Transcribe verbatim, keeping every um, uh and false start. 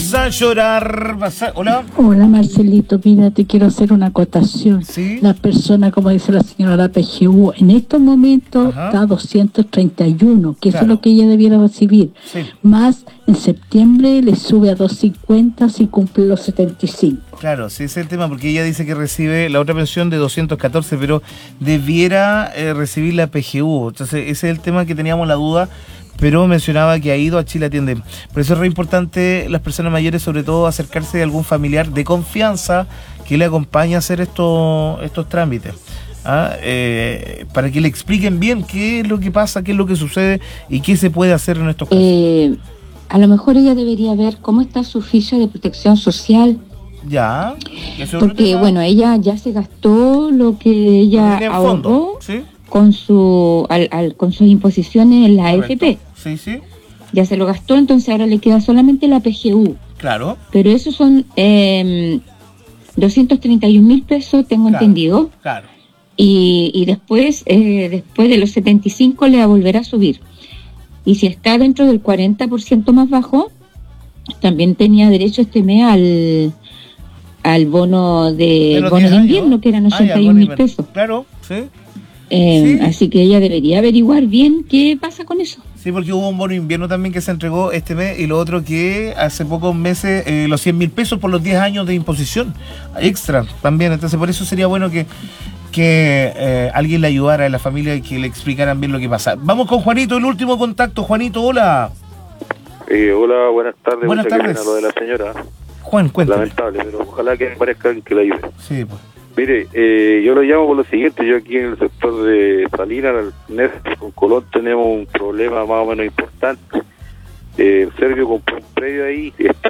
Vamos a llorar. Vas a... Hola. Hola Marcelito, mira, te quiero hacer una acotación. ¿Sí? La persona, como dice la señora P G U, en estos momentos Ajá. está a doscientos treinta y uno, que Claro. eso es lo que ella debiera recibir. Sí. Más en septiembre le sube a doscientos cincuenta si cumple los setenta y cinco. Claro, sí, ese es el tema, porque ella dice que recibe la otra pensión de doscientos catorce, pero debiera eh, recibir la P G U. Entonces, ese es el tema que teníamos la duda, pero mencionaba que ha ido a Chile Atiende. Por eso es re importante las personas mayores, sobre todo, acercarse a algún familiar de confianza que le acompañe a hacer estos, estos trámites. ¿Ah? Eh, para que le expliquen bien qué es lo que pasa, qué es lo que sucede y qué se puede hacer en estos casos. Eh, a lo mejor ella debería ver cómo está su ficha de protección social. Ya. Porque, bueno, ella ya se gastó lo que ella ahorró, ¿sí? con su al, al, con sus imposiciones en la A F P. Sí, sí. Ya se lo gastó, entonces ahora le queda solamente la P G U. Claro. Pero esos son eh, doscientos treinta y un mil pesos, tengo Claro, entendido. Claro. Y, y después, eh, después de los setenta y cinco le va a volver a subir. Y si está dentro del cuarenta por ciento más bajo, también tenía derecho este mes al... al bono de, de bono de invierno, que eran ochenta y un mil pesos. Claro, sí. Eh, sí. Así que ella debería averiguar bien qué pasa con eso. Sí, porque hubo un bono de invierno también que se entregó este mes, y lo otro que hace pocos meses, eh, los cien mil pesos por los diez años de imposición extra también. Entonces, por eso sería bueno que, que eh, alguien le ayudara a la familia y que le explicaran bien lo que pasa. Vamos con Juanito, el último contacto. Juanito, hola. Eh, hola, buenas tardes. Buenas Muchas tardes. gracias a lo de la señora. Juan, cuéntame. Lamentable, pero ojalá que me parezca alguien que la ayude. Sí, pues. Mire, eh, yo lo llamo por lo siguiente. Yo aquí en el sector de Salinas, en el con Colón, tenemos un problema más o menos importante. Eh, el Servio compró un predio ahí y está